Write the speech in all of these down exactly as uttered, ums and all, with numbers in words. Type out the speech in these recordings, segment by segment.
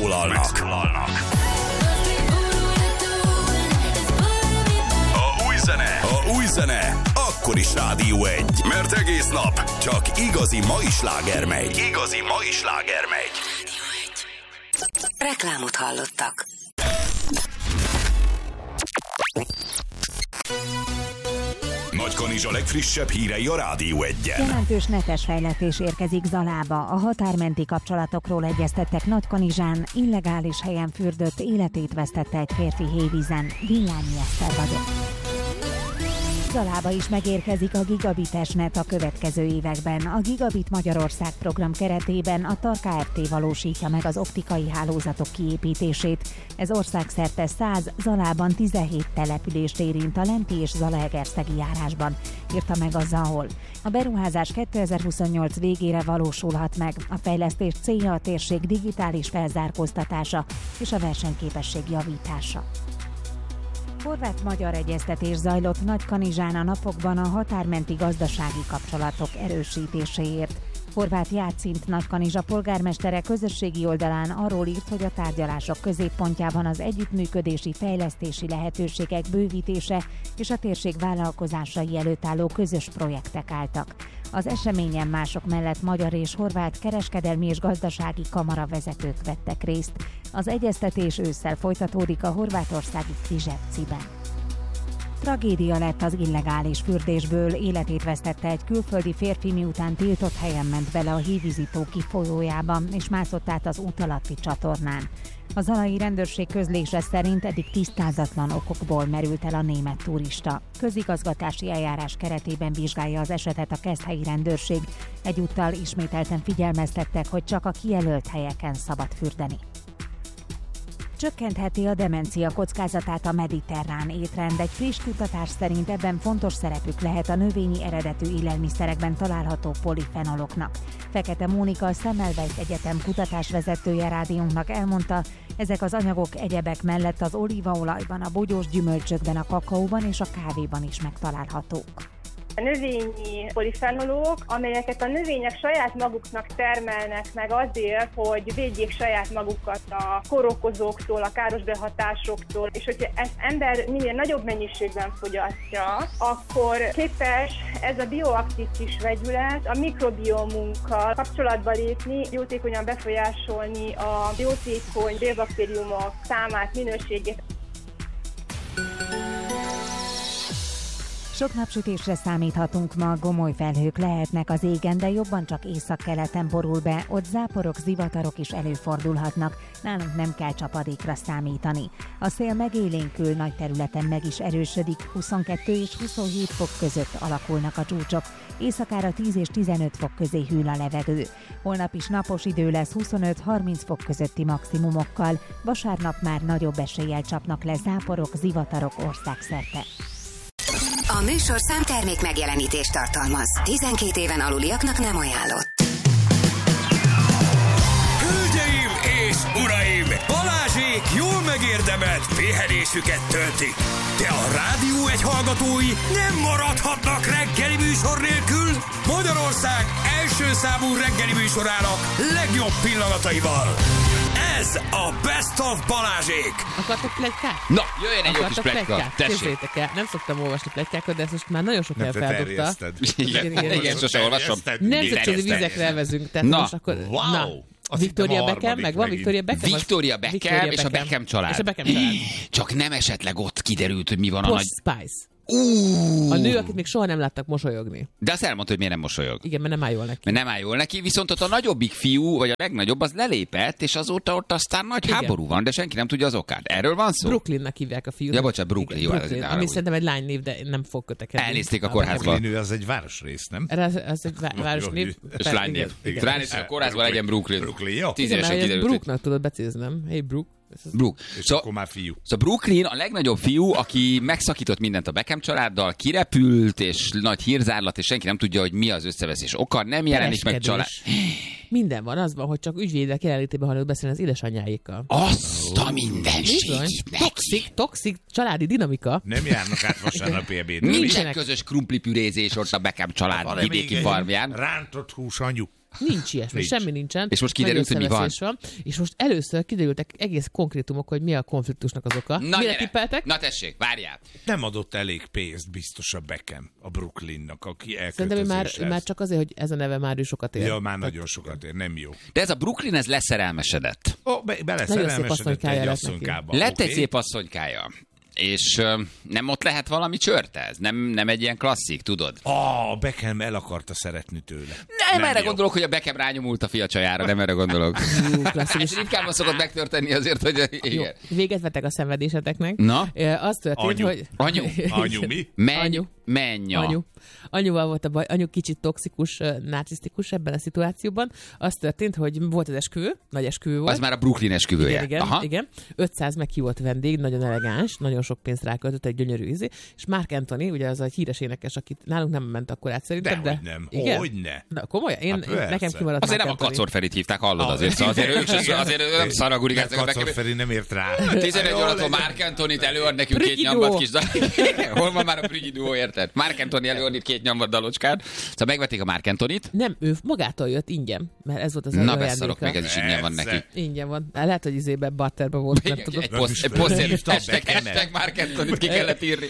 megszólalnak. megszólalnak. A új zene, a új zene, akkor is Rádió egy, mert egész nap csak igazi mai sláger megy. Igazi mai sláger megy. Reklámot hallottak. Nagykanizsa legfrissebb hírei a Rádió egyen. Jelentős netes fejletés érkezik Zalába. A határmenti kapcsolatokról egyeztettek Nagykanizsán. Illegális helyen fürdött, életét vesztette egy férfi hévízen. Villányi Eszter vagyok. Zalába is megérkezik a gigabites net a következő években. A Gigabit Magyarország program keretében a Tar Kft. Valósítja meg az optikai hálózatok kiépítését. Ez országszerte száz, Zalában tizenhét települést érint a Lenti és Zalaegerszegi járásban, írta meg a Zahol. A beruházás kétezer-huszonnyolc végére valósulhat meg. A fejlesztés célja a térség digitális felzárkóztatása és a versenyképesség javítása. Horvát-magyar egyeztetés zajlott Nagykanizsán a napokban a határmenti gazdasági kapcsolatok erősítéséért. Horváth Játszint Nagykanizsa polgármestere közösségi oldalán arról írt, hogy a tárgyalások középpontjában az együttműködési fejlesztési lehetőségek bővítése és a térség vállalkozásai előtt álló közös projektek álltak. Az eseményen mások mellett magyar és horvát kereskedelmi és gazdasági kamara vezetők vettek részt. Az egyeztetés ősszel folytatódik a horvátországi Križevciben. Tragédia lett az illegális fürdésből, életét vesztette egy külföldi férfi, miután tiltott helyen ment bele a Hívízi-tó kifolyójába, és mászott át az út alatti csatornán. A zalai rendőrség közlése szerint eddig tisztázatlan okokból merült el a német turista. Közigazgatási eljárás keretében vizsgálja az esetet a keszthelyi rendőrség. Egyúttal ismételten figyelmeztettek, hogy csak a kijelölt helyeken szabad fürdeni. Csökkentheti a demencia kockázatát a mediterrán étrend. Egy friss kutatás szerint ebben fontos szerepük lehet a növényi eredetű élelmiszerekben található polifenoloknak. Fekete Mónika, a Semmelweis Egyetem kutatásvezetője rádiónknak elmondta, ezek az anyagok egyebek mellett az olívaolajban, a bogyós gyümölcsökben, a kakaóban és a kávéban is megtalálhatók. A növényi polifenolok, amelyeket a növények saját maguknak termelnek meg azért, hogy védjék saját magukat a kórokozóktól, a káros behatásoktól, és hogyha ezt ember minél nagyobb mennyiségben fogyasztja, akkor képes ez a bioaktív kis vegyület a mikrobiomunkkal kapcsolatba lépni, jótékonyan befolyásolni a jótékony bélbaktériumok számát, minőségét. Sok napsütésre számíthatunk ma, gomoly felhők lehetnek az égen, de jobban csak északkeleten borul be, ott záporok, zivatarok is előfordulhatnak, nálunk nem kell csapadékra számítani. A szél megélénkül, nagy területen meg is erősödik, huszonkettő és huszonhét fok között alakulnak a csúcsok, éjszakára tíz és tizenöt fok közé hűl a levegő. Holnap is napos idő lesz huszonöt-harminc fok közötti maximumokkal, vasárnap már nagyobb eséllyel csapnak le záporok, zivatarok országszerte. A műsorszám termék megjelenítést tartalmaz. tizenkét éven aluliaknak nem ajánlott. Hölgyeim és uraim! Balázsék jól megérdemelt pihenésüket töltik. De a Rádió egy hallgatói nem maradhatnak reggeli műsor nélkül. Magyarország első számú reggeli műsorának legjobb pillanataival. Ez a Best of Balázsék! Akartok pletykát? Na, jöjjön egy jó kis pletyka. Képzeljétek el, nem szoktam olvasni pletykákat, de ezt most már nagyon sok helyen feldobta. Igen, igen, igen, igen, sose olvasom. Nemzetközi vizekre elvezünk. Tehát na, most akkor, wow! Na, Victoria Beckham, meg van Victoria Beckham. Victoria Beckham, Victoria és Beckham. a Beckham család. És a Beckham család. Csak nem esetleg ott kiderült, hogy mi van Posh a nagy... Spice. Uh. A nő, akit még soha nem láttak mosolyogni. De azt elmondta, hogy miért nem mosolyog. Igen, mert nem áll jól neki. Mert nem áll jól neki, viszont ott a nagyobbik fiú, vagy a legnagyobb, az lelépett, és azóta ott aztán nagy igen. háború van, de senki nem tudja az okát. Erről van szó? Brooklynnak hívják a fiút. Ja, bocsánat, Brooklyn. Igen, jó, Brooklyn, ami szerintem egy lánynév, de nem fog kötekedni. Elnézték a kórházba. Brooklyn az egy városrész, nem? Ez, ez egy vá- városnév. És lánynév. Ránéztek a kórházba, legyen Brooklyn. Brooklyn, jó. Tíz évesen kiderült. Brooknak tudod becézni, nem? Hey, Brook. Brook. És so, akkor már fiú. Szóval Brooklyn a legnagyobb fiú, aki megszakított mindent a Beckham családdal, kirepült, és nagy hírzárlat, és senki nem tudja, hogy mi az összeveszés oka, nem jelenik meg család. Minden van, az van, hogy csak ügyvédek jelenlétében hallott beszélni az édesanyjáikkal. Azt a mindenségét neki. Toxik, toxik családi dinamika. Nem járnak át vasárnapi ebédre. Nincsen közös krumplipürézés ott a Beckham család vidéki farmján. Rántott hús anyu. Nincs ilyesmi, Nincs. semmi nincsen. És most kiderült, hogy mi van. van. És most először kiderültek egész konkrétumok, hogy mi a konfliktusnak az oka. Na, Mire gyere. tippeltek? Na tessék, várjál. Nem adott elég pénzt biztos a Beckham, a Brooklynnak, aki Szerintem ő már, elköltözéshez. ő már csak azért, hogy ez a neve már ő sokat ér. Ja, már nagyon sokat ér, nem jó. De ez a Brooklyn, ez leszerelmesedett. Ó, be, beleszerelmesedett asszonykája egy lett neki. asszonykába. Lett oké. egy szép asszonykája. És ö, nem ott lehet valami csörte ez? Nem, nem egy ilyen klasszik, tudod? Ah, Beckham el akarta szeretni tőle. Nem, erre jó. gondolok, hogy a Beckham rányomult a fia csajára, nem erre gondolok. Ú, klasszikus. Ez ritkában szokott megtörténni azért, hogy Jó, igen. véget vettek a szenvedéseteknek. Na? Ö, Az történt, Anyu. hogy... Anyu. Anyu mi? Menj, Anyu. menj. Anyu. Anyuval volt a baj, anyu kicsit toxikus, ö, narcisztikus ebben a szituációban. Az történt, hogy volt az esküvő, nagy esküvő volt. Az már a Brooklyn esküvője. Igen, igen, Aha. igen. ötszáz meghívott vendég, nagyon elegáns, nagyon sok pénzt ráköltött, egy gyönyörű ízé. És Mark Anthony, ugye az a híres énekes, akit nálunk nem ment akkor át szerintem, de... Dehogy nem, Igen? hogyne. Na, komolyan? Én, Hát én persze. nekem kimaradt Azért nem Mark a Anthony. Kacor Ferit hívták, hallod azért, szóval azért ők sem, azért nem szaragulik Mert ezek a Kacor Beckham. Feri nem ért rá. tizenegy Jól órakor legyen. Mark Anthony-t előad nekünk két Prügyi nyombat duó. kis dal. Hol van már a Prügyi duó, érted? Mark Anthony előad itt két nyombat dalocskát. Szóval megvették a Mark Anthony-t. Nem, ő magától jött ingyen, mert ez volt az Na ajándéka. beszarok, még ez is ingyen van Persze. neki. Ingyen van. Lehet, hogy izébe, Butterbe volt, nem Egy, tudom. egy poszt, egy posztért, Hívta a hashtag, Beckhamet. hashtag Mark Anthony-t ki kellett írni.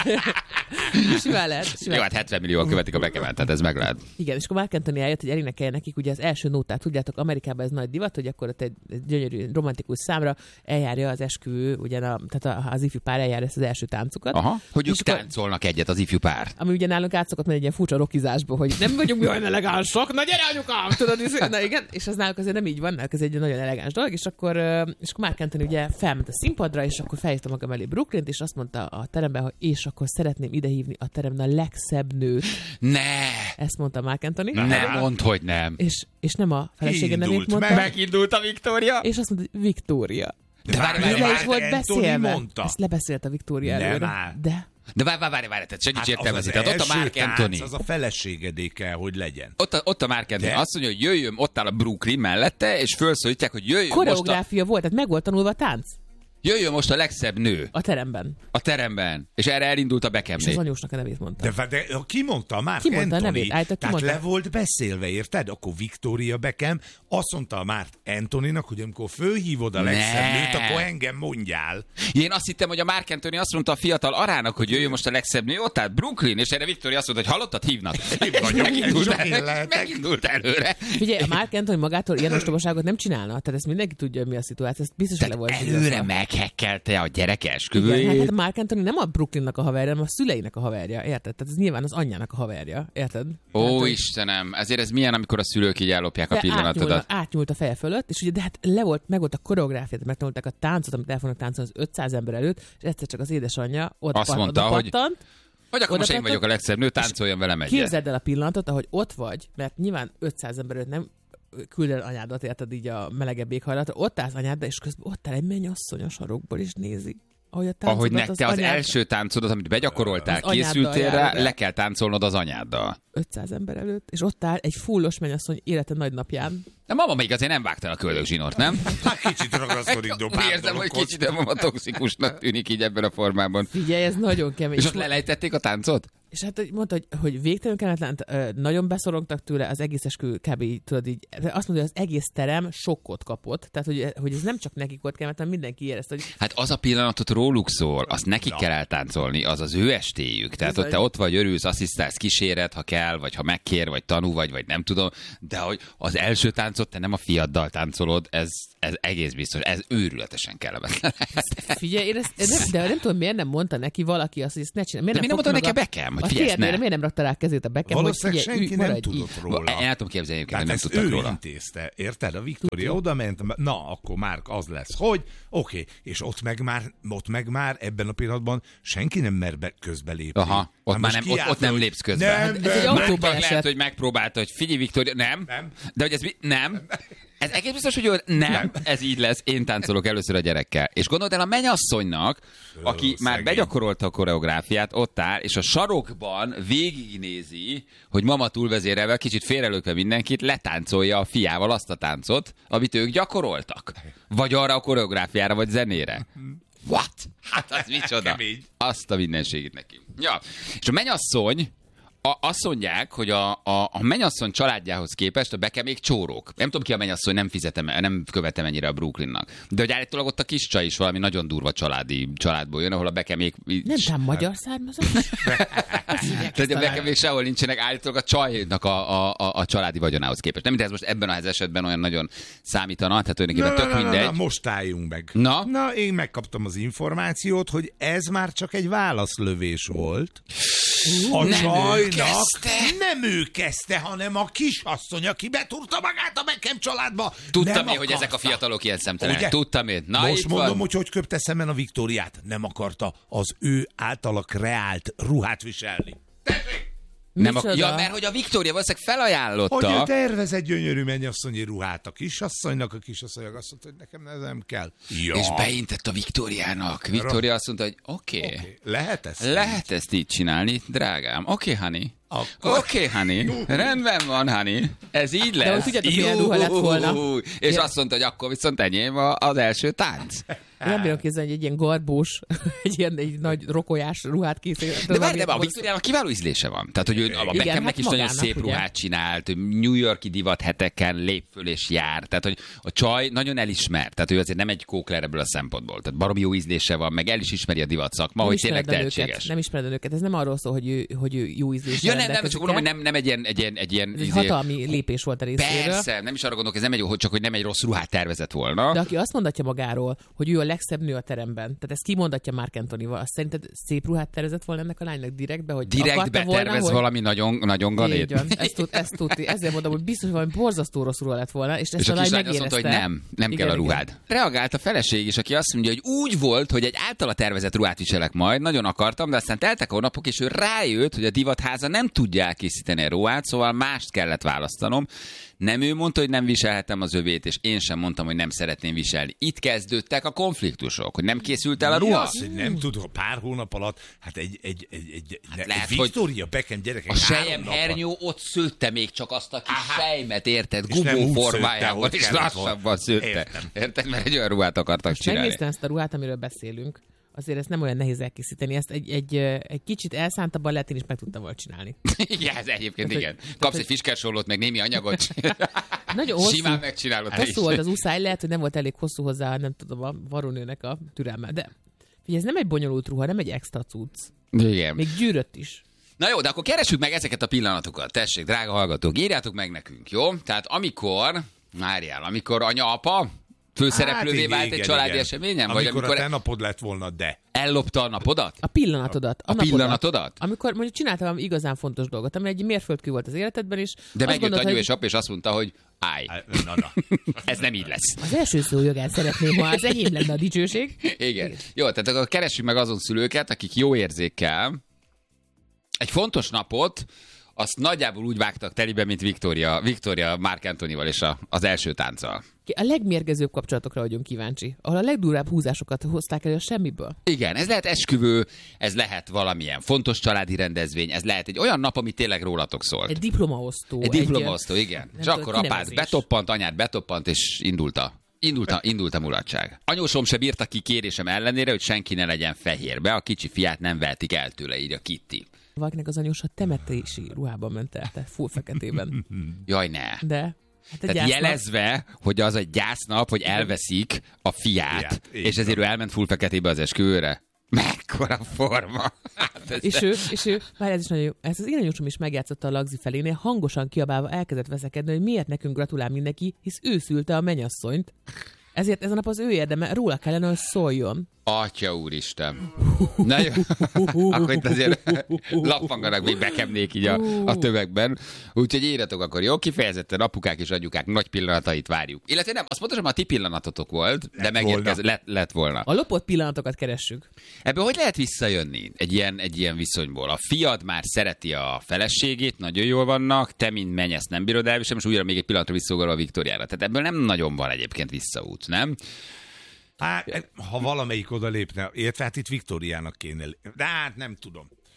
Simán lehet. Jó, Simán. hát hetven millióan követik a Beckhamet, tehát ez meg lehet. Igen, és akkor Mark Anthony eljött, hogy elénekelje nekik ugye az első nótát. Tudjátok, Amerikában ez nagy divat, hogy akkor ott egy, egy gyönyörű romantikus számra eljárja az esküvő, ugye a, tehát az ifjú pár eljárja ezt az első táncukat. Aha, hogy ők És akkor- táncolnak egyet az ifjú pár. Ami ugye nálunk át szokott menni egy ilyen furcsa rockizásba, hogy nem vagyunk mi olyan elegánsak, na gyere anyukám, tudod, és- na igen, és az náluk azért nem így van, náluk ez egy nagyon elegáns dolog, és akkor, ö, és akkor Mark Anthony ugye felment a színpadra, és akkor felhívta magam elé Brooklynt, és azt mondta a teremben, hogy és akkor szeretném idehívni a teremben a legszebb nőt. Ne! Ezt mondta Mark Anthony. Nem mondd, hogy nem. És, és nem a felesége nevét Indult mondta, meg. Megindult a Viktória. és azt mondta, hogy Viktória. De várj, Ez várj, le is várj, volt Anthony beszélve. mondta. Ezt lebeszélt a Viktória Nem előre. áll. De de várj, várj, várj, várj, tehát segíts Hát az értelmezni. az Tehát ott a első Mark tánc, Anthony. Az a feleségedé kell, hogy legyen. Ott a, ott a Mark Anthony De? azt mondja, hogy jöjjön, ott áll a Brooklyn mellette, és felszólítják, hogy jöjjön most, a, koreográfia volt, tehát meg volt tanulva a tánc jöjjön most a legszebb nő a teremben. a teremben. És erre elindult a És az Beckhamné. anyósnak a nevét mondta. De, de ki mondta? Mark Ki mondta a Anthony? nevét? Állított, ki Tehát mondta. le volt beszélve, érted? Akkor Victoria Beckham azt mondta a Mark Anthonynak, hogy amikor fölhívod a legszebb Ne. nőt, akkor engem mondjál. Én azt hittem, hogy a Mark Anthony azt mondta a fiatal arának, hogy jöjjön most a legszebb nő, ott állt Brooklyn, és erre Victoria azt mondta, hogy hallottad, hívnak. vagyok, megindult, csak én el, lehetek. megindult előre. Figyelj, a Mark Anthony magától ilyen ostobaságot nem csinálna, tehát ezt mindenki tudja, hogy mi a szituáció, ezt biztos ele volt. Előre zsírozva. meghekkelte a gyerek Igen, esküvőjét. hát a Mark Anthony nem a Brooklynnak a haverja, hanem a szüleinek a haverja, érted? Tehát ez nyilván az anyjának a haverja, érted? Tehát, Ó, hogy Istenem, ezért ez milyen, amikor a szülők így ellopják a fe- átnyúlna, pillanatodat. átnyúlt a feje fölött, és ugye de hát le volt, meg volt a koreográfiát, megtanulták a táncot, amit el fognak táncolni az ötszáz ember előtt, és egyszer csak az édesanyja oda, Azt pat- mondta, oda hogy- pattant. Hogy akkor Oda most én pattant, vagyok a legszebb nő, táncoljon velem egyet. Képzeld el a pillanatot, ahogy ott vagy, mert nyilván ötszáz ember előtt nem küldöd anyádat, érted így a melegebb éghajlatra, ott állsz anyáddal, és közben ott áll egy mennyasszony a sarokból, és nézi. Ahogy, a táncodat Ahogy nek te az anyád- első táncodat, amit begyakoroltál, Az anyáddal készültél rá, jár be. le kell táncolnod az anyáddal. ötszáz ember előtt, és ott áll egy fullos mennyasszony élete nagy napján. De mama még azért nem vágtál a köldögzsinort, nem? Hát kicsit ragaszkodik Úgy dobál érzem, hogy dologhoz. kicsit a mama toxikusnak tűnik így ebben a formában. Figyelj, ez nagyon kemény. És ott lelejtették a táncot? És hát hogy mondta, hogy, hogy végtelenül kellemetlen, ö, nagyon beszorongtak tőle, az egész eskü kb. Így, tudod, így, azt mondja, hogy az egész terem sokkot kapott, tehát hogy, hogy ez nem csak nekik volt kellemetlen, mindenki érezte, hogy Hát az a pillanatot róluk szól, azt nekik Na. kell eltáncolni, az az ő estéjük. Tehát Bizony. ott te ott vagy, örülsz, asszisztálsz, kíséred, ha kell, vagy ha megkér, vagy tanú vagy, vagy nem tudom, de hogy az első táncot te nem a fiaddal táncolod, ez, ez egész biztos, ez őrületesen kellemetlen. figyelj, én ezt, én nem, de nem tudom, miért nem mondta neki valaki azt, hogy ezt ne csinálj. De Miért mi nem fogta mondta neki meg a Beckham, hogy a figyelj, ezt térdére, ne? miért nem rakta rá a kezét a Beckham, hogy Valószínűleg figyelj, senki ülj, nem maradj tudott így. róla. Én el tudom képzelni, hogy Tehát nem ezt tudtak ő róla. intézte, érted? A Viktória oda ment, na, akkor már az lesz, hogy, oké, okay. És ott meg már, ott meg már ebben a pillanatban senki nem mer be közbelépni. Aha, ott Hát már most nem, ott, kiállt, ott nem hogy lépsz közbe. Nem, Hát ez nem, egy nem. autóba Márknak esett. lehet, hogy megpróbálta, hogy figyelj, Viktória, nem. Nem. De hogy ez mi? Nem. Ez egész biztos, hogy ő, nem, nem, ez így lesz, én táncolok először a gyerekkel. És gondold el a mennyasszonynak, aki Ó, már szegény. begyakorolta a koreográfiát, ott áll, és a sarokban végignézi, hogy mama túlvezérelve, kicsit félrelökve mindenkit, letáncolja a fiával azt a táncot, amit ők gyakoroltak. Vagy arra a koreográfiára, vagy zenére. What? Hát az micsoda. Kemény. Azt a mindenségét neki. Ja. És a mennyasszony A, azt mondják, hogy a, a, a mennyasszony családjához képest a Beckhamék csórók. Nem tudom ki a mennyasszony, nem fizetem, nem követem ennyire a Brooklynnak. De hogy állítólag ott a kis csaj is valami nagyon durva családi családból jön, ahol a Beckhamék... Nem tám magyar származás? Tehát a Beckhamék sehol nincsenek, állítólag a csajnak a, a, a, a családi vagyonához képest. Nem, de ez most ebben az esetben olyan nagyon számítana, tehát tulajdonképpen tök mindegy. Na, na, most álljunk meg. Na? Na, én megkaptam az információt, hogy ez már csak egy válaszlövés volt. A nem csajnak ő kezdte. nem ő kezdte, hanem a kisasszony, aki betúrta magát a Beckham családba. Tudtam én, hogy ezek a fiatalok ilyen szemtelenek. Tudtam én. Na, most mondom, van. hogy hogy köpte szemben a Viktóriát. Nem akarta az ő általa kreált ruhát viselni. Nem ak- ja, mert hogy a Viktória valószínűleg felajánlotta. Hogy ő tervez egy gyönyörű mennyasszonyi ruhát a kisasszonynak, a kisasszonynak azt mondta, hogy nekem ez nem kell. Ja. És beintett a Viktóriának. Viktória azt mondta, hogy oké. Okay, okay. Lehet ezt? Lehet ezt így csinálni, drágám. Oké, okay, honey. Akkor... Oké, okay, honey. Rendben van, honey. Ez így lesz. De hogy tudjátok, milyen ruha lett volna. És ja. azt mondta, hogy akkor viszont enyém az első tánc. Nem bírom képzelni, hogy egy ilyen garbós, egy ilyen egy nagy rokolyás ruhát készít. De várj, de a Viktóriának kiváló ízlése van. Tehát, hogy ő, a Beckhamnek hát is nagyon szép ugye? Ruhát csinált, New York-i divat heteken lép föl és jár. Tehát, hogy a csaj nagyon elismert. Tehát ő azért nem egy kókler ebből a szempontból. Tehát baromi jó ízlése van, meg el is ismeri a divat szakma, hogy tényleg tehetséges. Nem ismered őket. Ez nem arról szól, hogy ő, hogy ő jó ízlése. Ja, nem, nem, csak mondom, hogy nem, nem egy ilyen... Egy ilyen, egy ilyen ez egy hatalmi lépés volt a részéről. Persze, nem is arra gondolok, ez nem egy, hogy csak hogy nem egy rossz ruhát tervezett volna. De aki azt mondatja magáról, hogy ő a legszebb nő a teremben, tehát ezt kimondatja Marc Anthony-val, azt szerinted szép ruhát tervezett volna ennek a lánynak direktbe, hogy direktbe tervez hogy... valami nagyon, nagyon ganét. Ezt tud, ezt tudti. Ezért mondom, hogy biztos, hogy valami borzasztó rossz ruha lett volna, és ezt és a, a lány kislány azt mondta, hogy nem, nem igen, kell a ruhád. Igen. Reagált a feleség is, aki azt mondja, hogy úgy volt, hogy egy általa tervezett ruhát viselek majd, nagyon akartam, de aztán teltek a napok, és ő rájött, hogy a divatháza nem tudja elkészíteni a ruhát, szóval mást kellett választanom. Nem ő mondta, hogy nem viselhetem az övét, és én sem mondtam, hogy nem szeretném viselni. Itt kezdődtek a konfliktusok, hogy nem készült el a ruha. Az, hogy nem tud, pár hónap alatt, hát egy, egy, egy, egy, hát egy lehet, Victoria Beckham gyerekek. A sejem hernyó ott szőtte még csak azt a kis aha. Sejmet, érted? Gubó formájában, és lassabban szőtte. Érted? Mert egy olyan ruhát akartak most csinálni. Megnéztem ezt a ruhát, amiről beszélünk. Azért ezt nem olyan nehéz elkészíteni. Ezt egy, egy, egy kicsit elszántabban lehet, én is meg tudtam volna csinálni. Igen, ez egyébként tehát, igen. Kapsz tehát, egy fiskersollót, meg némi anyagot. Nagyon hosszú, simán megcsinálod. Hosszú volt az úszály, lehet, hogy nem volt elég hosszú hozzá, nem tudom, a varónőnek a türelme. De figyelj, ez nem egy bonyolult ruha, nem egy extra cucc. Igen. Még gyűrött is. Na jó, de akkor keressük meg ezeket a pillanatokat. Tessék, drága hallgatók, írjátok meg nekünk, jó? Tehát amikor, várjál, amikor anya-apa főszereplővé hát, vált igen, egy családi igen. eseményen? Amikor, vagy amikor a te napod lett volna, de... Ellopta a napodat? A pillanatodat. A, a pillanatodat? Amikor mondjuk csináltam valami igazán fontos dolgot, ami egy mérföldkő volt az életedben is. De megjött anyu hogy... és apa, és azt mondta, hogy állj. Na, na. Ez nem így lesz. Az első szójogát szeretném, ha az enyém lenne a dicsőség. Igen. Igen. Jó, tehát akkor keressük meg azon szülőket, akik jó érzékkel egy fontos napot azt nagyjából úgy vágtak telibe, mint Victoria, Victoria Marc Anthonyval és a, az első tánccal. A legmérgezőbb kapcsolatokra vagyunk kíváncsi, ahol a legdurább húzásokat hozták elő a semmiből. Igen, ez lehet esküvő, ez lehet valamilyen fontos családi rendezvény, ez lehet egy olyan nap, ami tényleg rólatok szólt. Egy diplomaosztó. Egy diplomaosztó, egy, igen. És akkor apád betoppant, anyád betoppant, és indult a, indult a, indult a mulatság. Anyósom se bírta ki kérésem ellenére, hogy senki ne legyen fehérbe, a kicsi fiát nem vehetik el tőle, írja Kitty. Valakinek az anyósa temetési ruhában ment el, tehát full feketében. Jaj, ne. De... Hát tehát gyásznap. Jelezve, hogy az egy gyásznap, hogy elveszik a fiát, fiát és ezért ő elment full feketébe az esküvőre. Mekkora forma! Hát és, ő, és ő, várj, ez is nagyon jó, ezt az irányúsom is megjátszotta a Lagzi felénél, hangosan kiabálva elkezdett veszekedni, hogy miért nekünk gratulál mindenki, hisz ő szülte a mennyasszonyt. Ezért ez a nap az ő érdeme, róla kellene, hogy szóljon. Atya úristen. Na jó, akkor itt azért lappanganak még Beckhamnék így a, a tövegben. Úgyhogy írjatok akkor, jó? Kifejezetten apukák és anyukák nagy pillanatait várjuk. Illetve nem, azt pontosan a ti pillanatotok volt, lett de megérkez, lett, lett volna. A lopott pillanatokat keressük. Ebből hogy lehet visszajönni egy ilyen, egy ilyen viszonyból? A fiad már szereti a feleségét, nagyon jól vannak, te, mint menj, ezt nem bírod elviselni, és újra még egy pillanatra visszaugarol a Viktóriára. Tehát ebből nem nagyon van egyébként visszaút, nem? Hát, ha valamelyik oda lépne, értve, hát itt Viktóriának kéne lépni. De hát nem tudom.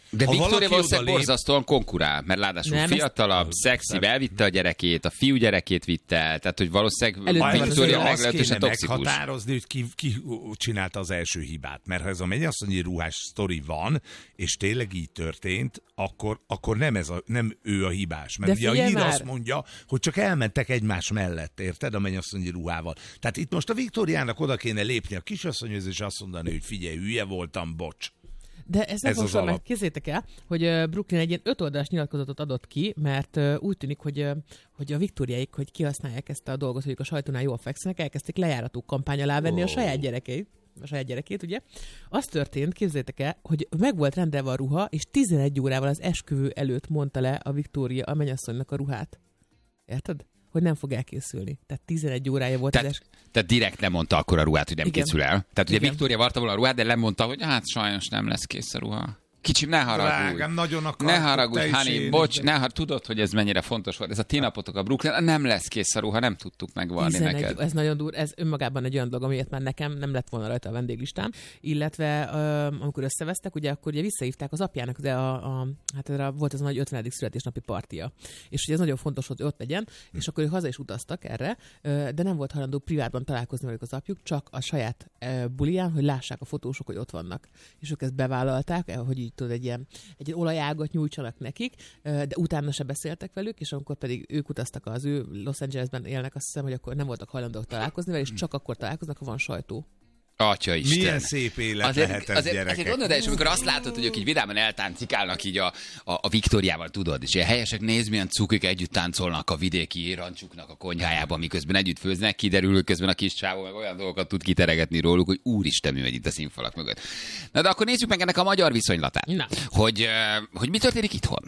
De Ha Viktória valaki valószínűleg odalép- borzasztóan konkurál, mert ráadásul Nem, fiatalabb, ezt- szexi, elvitte a gyerekét, a fiú gyerekét vitte el, tehát hogy valószínűleg Előtte van az Viktória élet. azt meglehetősen kéne toxikus. meghatározni, hogy ki, ki csinálta az első hibát. Mert ha ez a mennyasszonyi ruhás sztori van, és tényleg így történt, akkor, akkor nem, ez a, nem ő a hibás. Mert De ugye a figyelj hír már! azt mondja, hogy csak elmentek egymás mellett, érted, a mennyasszonyi ruhával. Tehát itt most a Viktóriának oda kéne lépni a kisasszonyhoz, és azt mondani, hogy figyelj, hülye voltam, bocs. De ez nem Ez az fontos, mert alap. kézzétek el, hogy uh, Brooklyn egy ilyen öt oldalas nyilatkozatot adott ki, mert uh, úgy tűnik, hogy, uh, hogy a Viktóriáik, hogy kihasználják ezt a dolgot, hogy ők a sajtónál jól fekszenek, elkezdték lejárató kampány alá venni oh. a saját gyerekeit. a saját gyerekét, ugye? Az történt, képzeljétek el, hogy meg volt rendelve a ruha, és tizenegy órával az esküvő előtt mondta le a Viktória a mennyasszonynak a ruhát. Érted? Hogy nem fog elkészülni. Tehát tizenegy órája volt Tehát, az esküvő. tehát direkt lemondta akkor a ruhát, hogy nem Igen. készül el. Tehát ugye Igen. Viktória varta volna a ruhát, de lemondta, hogy hát sajnos nem lesz kész a ruha. Kicsim, ne haragudj. Drágám, nagyon akartuk, Ne haragudj, te is Hani, én, bocs, de- ne har- tudod, hogy ez mennyire fontos volt. Ez a ti napotok a Brooklyn, nem lesz kész a ruha, nem tudtuk megvarni tizenegy, neked. ez nagyon dur, ez önmagában egy olyan dolog, amiért már nekem nem lett volna rajta a vendéglistám, illetve uh, amikor összevesztek, ugye akkor ugye visszahívták az apjának, ugye a, a, hát erre volt ez a nagy ötvenedik születésnapi partia, és ugye ez nagyon fontos, hogy ott legyen, és akkor ők haza is utaztak erre, uh, de nem volt hajlandó privátban találkozni velük az apjuk, csak a saját uh, buliján, hogy lássák a fotósok, hogy ott vannak. És ők ezt bevállalták, hogy így tudod, egy ilyen egy olajágat nyújtsanak nekik, de utána se beszéltek velük, és amikor pedig ők utaztak, az ő Los Angelesben élnek, azt hiszem, hogy akkor nem voltak hajlandók találkozni vele, és csak akkor találkoznak, ha van sajtó. Atya Isten. Milyen szép élet azért, lehet ez, azért, gyerekek. azért gondolod el, és amikor azt látod, hogy ők így vidáman eltáncikálnak így a, a, a Viktóriával, tudod, és ilyen helyesek, nézd, milyen cukik együtt táncolnak a vidéki rancsuknak a konyhájában, miközben együtt főznek, kiderül, hogy közben a kis csávó meg olyan dolgokat tud kiteregetni róluk, hogy úristen, mi megy itt a színfalak mögött. Na de akkor nézzük meg ennek a magyar viszonylatát. Na. Hogy, uh, hogy mi történik itthon?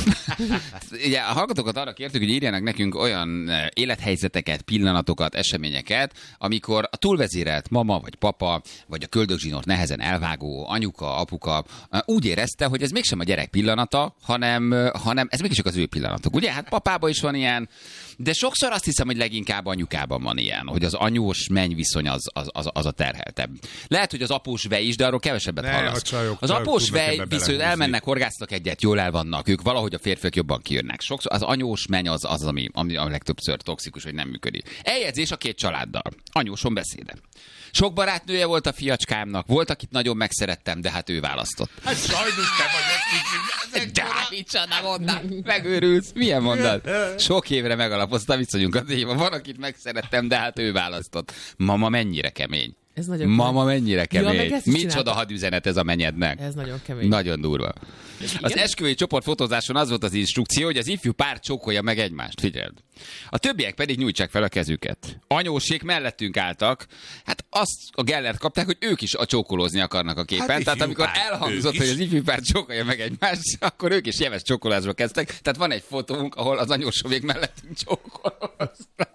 Ugye a hallgatókat arra kértük, hogy írjanak nekünk olyan élethelyzeteket, pillanatokat, eseményeket, amikor a túlvezérelt mama vagy papa, vagy a köldögzsinort nehezen elvágó anyuka, apuka úgy érezte, hogy ez mégsem a gyerek pillanata, hanem, hanem ez mégis csak az ő pillanatok. Ugye? Hát papában is van ilyen, de sokszor azt hiszem, hogy leginkább anyukában van ilyen, hogy az anyós mennyviszony az, az, az, az a terheltebb. Lehet, hogy az após vej is, de arról kevesebbet Ne, hallasz. a csajok- az csajok após tudnak vej ebbe viszont belehúzni. elmennek, horgásznak egyet, jól el vannak, ők valahogy a férfiak jobban kijönnek. Sokszor az anyós menny az, az ami, ami a legtöbbször toxikus, hogy nem működik. Eljegyzés a két családdal. Anyóson beszéde. Sok barátnője volt a fiacskámnak, volt, akit nagyon megszerettem, de hát ő választott. Hát sajnos te vagy ez. De micsoda mondat? Megőrülsz? Milyen mondat? Sok évre megalapozta viszonyunkat. Van, akit megszerettem, de hát ő választott. Mama mennyire kemény. Ez nagyon Mama mennyire Ja, meg kemény. ezt is Micsoda csinálta. hadüzenet ez a menyednek. Ez nagyon kemény. Nagyon durva. Az esküvői csoportfotózáson az volt az instrukció, hogy az ifjú pár csókolja meg egymást, figyeld. A többiek pedig nyújtsák fel a kezüket. Anyósék mellettünk álltak, hát azt a gellert kapták, hogy ők is a csókolózni akarnak a képen. Hát Tehát ifjú amikor pár, elhangzott, ők hogy is. az ifjú pár csókolja meg egymást, akkor ők is jeves csókolásba kezdtek. Tehát van egy fotónk, ahol az anyósovék mellettünk csókolóznak.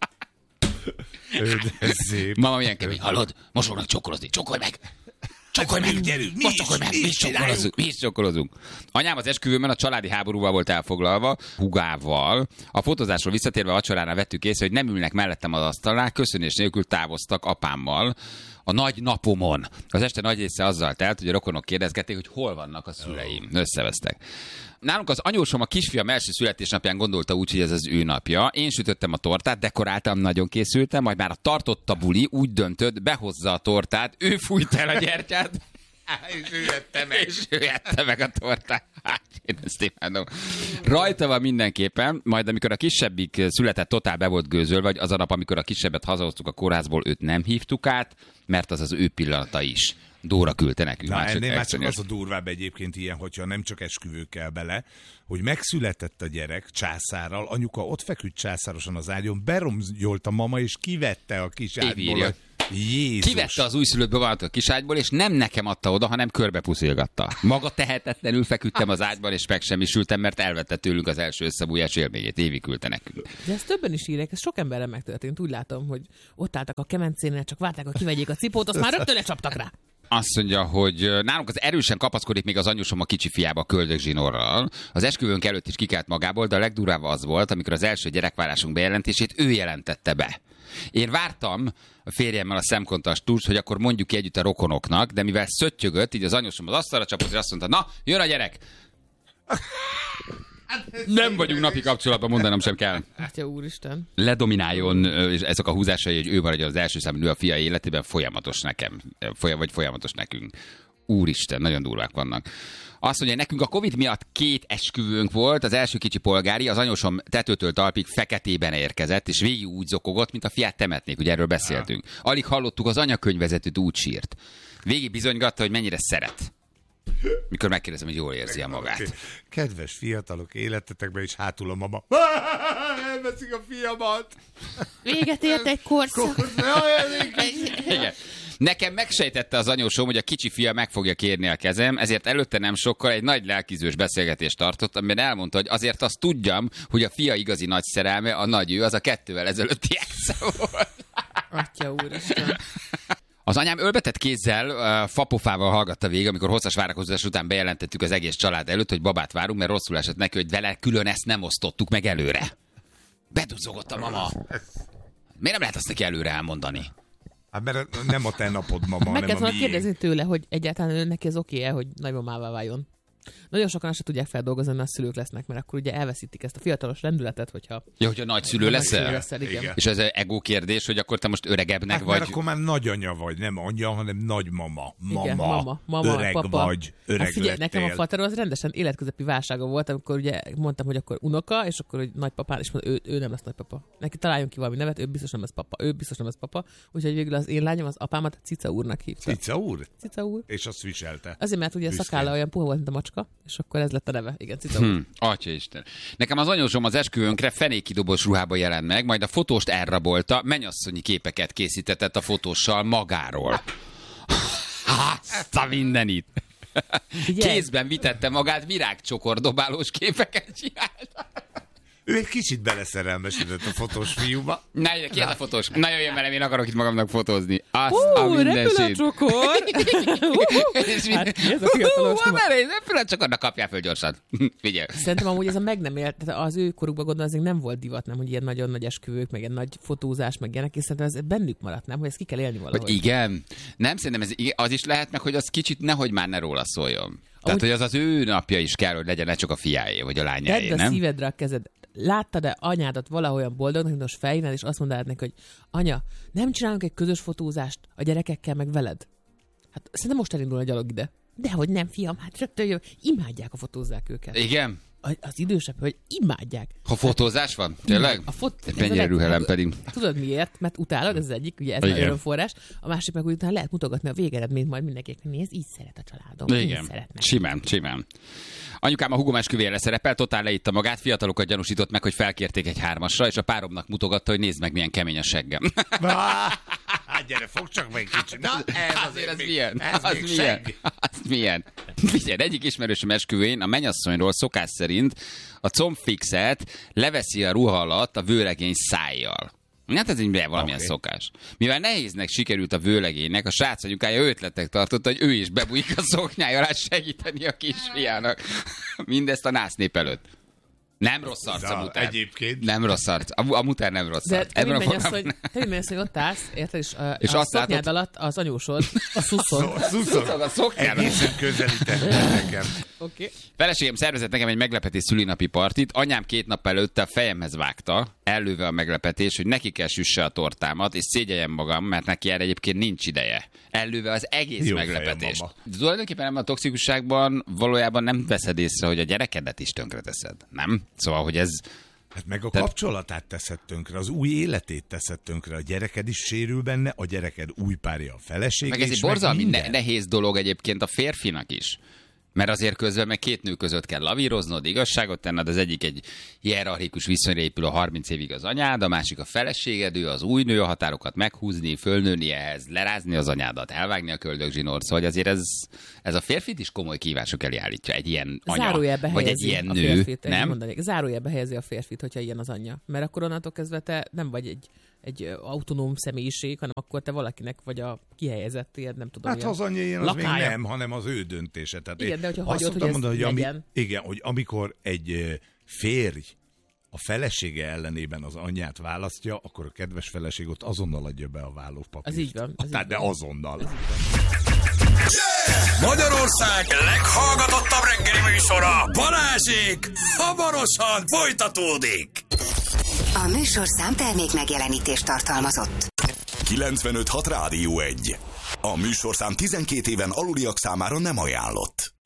Ez szép. Mama milyen kemény, hallod? Most fognak csókolózni, csókolj meg! Csókolj meg! gyerünk, mi Most is, csókolj meg! mi Mi is is csókolozunk! Mi is csókolozunk! Anyám az esküvőben a családi háborúval volt elfoglalva, hugával. A fotózásról visszatérve a vacsorára vettük észre, hogy nem ülnek mellettem az asztalnál, köszönés nélkül távoztak apámmal. A nagy napomon. Az este nagy része azzal telt, hogy a rokonok kérdezgették, hogy hol vannak a szüleim. Összevesztek. Nálunk az anyósom a kisfiam első születésnapján gondolta úgy, hogy ez az ő napja. Én sütöttem a tortát, dekoráltam, nagyon készültem, majd már a tartott a buli úgy döntött, behozza a tortát, ő fújt el a gyertyát, és ő ette meg. És ő ette meg a tortát. Hát, én ezt imádom. Rajta van mindenképpen, majd amikor a kisebbik született, totál be volt gőzölve, vagy az a nap, amikor a kisebbet hazahoztuk a kórházból, őt nem hívtuk át, mert az az ő pillanata is. Dóra küldte nekünk. Na, mások ennél már csak extranyos. az a durvább egyébként ilyen, hogyha nem csak esküvőkkel bele, hogy megszületett a gyerek császárral, anyuka ott feküdt császárosan az ágyon, beromjolt a mama, és kivette a kis ágyból. írja. a- Jézus! Kivette az újszülött bevállalt a kiságyból, és nem nekem adta oda, hanem körbe puszilgatta. Maga tehetetlenül feküdtem az ágyban, és megsemmisültem, mert elvette tőlünk az első összebújás élményét. Évig küldte nekünk. De ezt többen is írják, ez sok emberrel megtörtént. Úgy látom, hogy ott álltak a kemencénél, csak várták, hogy kivegyék a cipót, azt már rögtön lecsaptak rá. Azt mondja, hogy nálunk az erősen kapaszkodik még az anyósom a kicsi fiába a köldögzsinórral. Az esküvőnk előtt is kikelt magából, de a legdurvább az volt, amikor az első gyerekválásunk bejelentését ő jelentette be. Én vártam a férjemmel a szemkontaktust, hogy akkor mondjuk ki együtt a rokonoknak, de mivel szöttyögött, így az anyósom az asztalra csapott, és azt mondta, na, jön a gyerek! Nem vagyunk napi kapcsolatban, mondanom sem kell. Atya úristen. Ledomináljon és ezek a húzásai, hogy ő maradjon az első számú nő a fia életében, folyamatos nekem. Folyam, vagy folyamatos nekünk. Úristen, nagyon durvák vannak. Azt mondja, nekünk a Covid miatt két esküvőnk volt, az első kicsi polgári, az anyósom tetőtől talpig feketében érkezett, és végig úgy zokogott, mint a fiát temetnék, ugye erről beszéltünk. Alig hallottuk, az anyakönyvvezetőt úgy sírt. Végig bizonygatta, hogy mennyire szeret. Mikor megkérdezem, hogy jól érzi a magát. Kedves fiatalok, életetekben is hátul a mama. Elveszik a fiamat. Véget ért egy korszak. Igen. Nekem megsejtette az anyósom, hogy a kicsi fia meg fogja kérni a kezem, ezért előtte nem sokkal egy nagy lelkizős beszélgetést tartott, amiben elmondta, hogy azért azt tudjam, hogy a fia igazi nagy szerelme, a nagy ő, az a kettővel ezelőtti exe volt. Atya úristen. Az anyám ölbetett kézzel, uh, fapofával hallgatta végig, amikor hosszas várakozás után bejelentettük az egész család előtt, hogy babát várunk, mert rosszul esett neki, hogy vele külön ezt nem osztottuk meg előre. Beduzzogott a mama. Miért nem lehet azt neki előre elmondani? Hát mert nem a te napod, mama, Meg hanem kellett a volna miénk. kérdezni tőle, hogy egyáltalán neki az oké-e, hogy nagymamává váljon. Nagyon sokan azt se tudják feldolgozni, mert a szülők lesznek, mert akkor ugye elveszítik ezt a fiatalos rendületet, hogyha... Ja, hogy a nagyszülő leszel? Nagyszülő leszel, igen. Igen. És ez egy ego kérdés, hogy akkor te most öregebbnek Hát, vagy? mert akkor már nagyanya vagy, nem anya, hanem nagymama. Mama, Igen, mama, mama, öreg papa. vagy, öreg Hát figyelj, lettél. nekem a fater az rendesen életközepi válsága volt, amikor ugye mondtam, hogy akkor unoka, és akkor hogy nagypapán, és mondta, ő, ő nem lesz nagypapa. Neki találjon ki valami nevet, ő biztos nem lesz papa, ő biztos nem lesz papa. Úgyhogy végül az én lányom az apámat Cica úrnak hívta. Cica úr? Cica úr. És azt viselte. Azért, mert ugye a Büszkén. szakálla olyan puha volt, mint a macska, és akkor ez lett a neve. Igen, Cica úr. Hm, Atyaisten. Nekem az anyósom az esküvőnkre fenékidobós ruhába jelent meg, majd a fotóst elrabolta, mennyasszonyi képeket készítetett a fotóssal magáról. Azt a mindenit. Figyelj. Kézben vitette magát, virágcsokordobálós képeket csinálta. Ő egy kicsit beleszerelmesedett a fotós fiúba. Na, ki ez a fotós? Na, jöjjön velem, én akarok itt magamnak fotózni. Azt Hú, a repül a mindenségét. csokor! Hát ki ez a fiatalos? Hú, repül a csokornak, kapjál föl gyorsan. Figyelj. Szerintem amúgy ez a meg nem élt, tehát az ő korukban gondolom, azért nem volt divat, nem, hogy ilyen nagyon nagy esküvők, meg ilyen nagy fotózás, meg ilyenek, és szerintem ez bennük maradt, nem, hogy ezt ki kell élni valahogy. Hogy igen. Nem, szerintem ez, az is lehet meg, hogy az kicsit nehogy már ne róla szóljon. Tehát, Amúgy- hogy az az ő napja is kell, hogy legyen, ne csak a fiáé, vagy a lányáé, Tedd a nem? szívedre a kezed. Láttad-e anyádat valahogyan boldognak, hogy most felhívnád, és azt mondanád neki, hogy anya, nem csinálunk egy közös fotózást a gyerekekkel, meg veled? Hát szerintem most elindul a gyalog ide. Dehogy nem, fiam, hát rögtön jön. Imádják, a fotózzák őket. Igen? A- Az idősebb, hogy imádják. Ha fotózás van? Tényleg? A fot- ez a Mennyire leg- rühelem pedig. Tudod miért? Mert utálod, ez az egyik, ugye ez Igen. a örömforrás. A másik meg, hogy utána lehet mutogatni a végeredményt majd mindenkinek, hogy nézd, így szeret a családom. Így Igen, szeretnek. simán, simán. Anyukám a húgom esküvére szerepel, totál leitta magát, fiatalokat gyanúsított meg, hogy felkérték egy hármasra, és a páromnak mutogatta, hogy nézd meg, milyen kemény a seggem. Hát gyere, fogd csak meg kicsit. Na, ez Azért ez még- milyen? Ez Az még milyen? segg. Az milyen? Figyelj, egyik ismerősöm esküvőjén a mennyasszonyról szokás szerint a combfixet leveszi a ruha alatt a vőlegény szájjal. Hát ez így valamilyen Oké. okay. szokás. Mivel nehéznek sikerült a vőlegénynek, a srác anyukája ötletek tartotta, hogy ő is bebújik a szoknyája alá segíteni a kisfiának. Mindezt a násznép előtt. Nem rossz arc a De mutár. egyébként. Nem rossz arc. A, a mutár nem rossz De arc. te Ebben a mind mensz, formában- hogy, te mind mensz, hogy ott állsz, érted, és a, És a azt szoknyád látod- alatt az anyósod, a szuszon. Szuszog. a szoknyának. Egészen közelítette nekem. Oké. Okay. Feleségem szervezett nekem egy meglepetés szülinapi partit, anyám két nap előtte a fejemhez vágta, ellőve a meglepetés, hogy neki kell süsse a tortámat, és szégyeljem magam, mert neki erre egyébként nincs ideje. Ellőve az egész Jó meglepetést. fejem, De tulajdonképpen nem a toxikusságban valójában nem veszed észre, hogy a gyerekedet is tönkreteszed. Nem? Szóval, hogy ez... Hát meg a Te- kapcsolatát teszed tönkre, az új életét teszed tönkre, a gyereked is sérül benne, a gyereked új párja, a feleség Meg ez is, egy borzalmi ne- minden. nehéz dolog egyébként a férfinak is. Mert azért közben meg két nő között kell lavíroznod, igazságot tenned, az egyik egy hierarchikus viszonyra épül a harminc évig az anyád, a másik a feleséged, ő az új nő, a határokat meghúzni, fölnőni ehhez, lerázni az anyádat, elvágni a köldögzsinort, szóval azért ez, ez a férfit is komoly kívások elé állítja, egy ilyen anya, Zárójelbe vagy egy helyezi ilyen a nő, férfit, én nem? mondanék. Zárójelbe helyezi a férfit, hogyha ilyen az anyja. Mert akkor onnantól kezdve te nem vagy egy, egy ö, autonóm személyiség, hanem akkor te valakinek vagy a kihelyezett, ilyen, nem tudom. Hát ha ilyen az anyja ilyen, az még lakája. nem, hanem az ő döntése. Tehát Igen, én de hogyha azt hagyod, szoktam hogy ez mondani, hogy ami, legyen. igen, hogy amikor egy ö, férj a felesége ellenében az anyját választja, akkor a kedves feleség ott azonnal adja be a vállópapírt. Az így van, az Tehát, így de van. azonnal. Ez így van. Yeah! Magyarország leghallgatottabb reggeli műsora, Balázsék, hamarosan folytatódik. A műsor számtermék megjelenítést tartalmazott. kilencvenöt hat Rádió egy. A műsorszám tizenkét éven aluliak számára nem ajánlott.